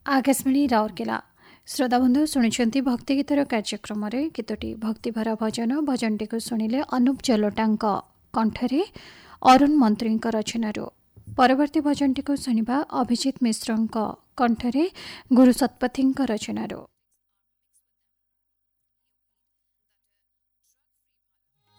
आकाशवाणी राउरकेला श्रोताबंधु शुणुंट भक्ति गीतर कार्यक्रम केतोटी भक्तिभरा भजन भजनटी को शुणिले अनूप जलोटा कंठरे अरुण मंत्री रचनार परवर्ती भजनटी को शुणा अभिजित मिश्र कंठरे गुरु शतपथी रचनार।